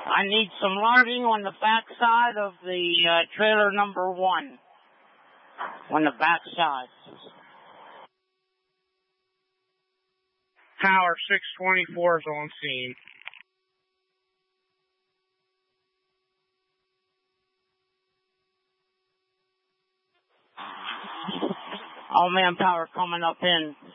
I need some loading on the back side of the trailer number 1. On the back side. Tower 624 is on scene. All manpower coming up in.